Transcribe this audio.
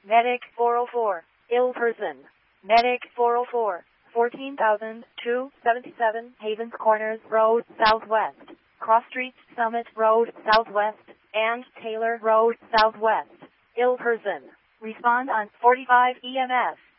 Medic 404, ill person. Medic 404, 14,277 Havens Corners Road Southwest, Cross Street Summit Road Southwest, and Taylor Road Southwest. Ill person. Respond on 45 EMS.